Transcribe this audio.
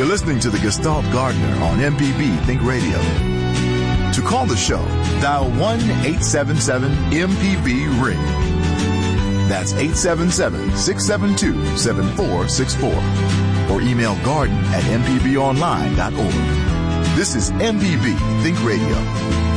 You're listening to the Gestalt Gardener on MPB Think Radio. To call the show, dial 1-877-MPB-RING. That's 877-672-7464. Or email garden@mpbonline.org. This is MPB Think Radio.